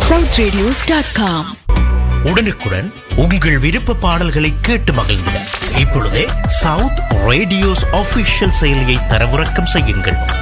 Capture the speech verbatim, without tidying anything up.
South radios dot com. உடனுக்குடன் உங்கள் விருப்ப பாடல்களை கேட்டு மகிழ்ந்திட இப்பொழுதே சவுத் ரேடியோஸ் ஆபீஷியல் செயலியை தரவிறக்கம் செய்யுங்கள்.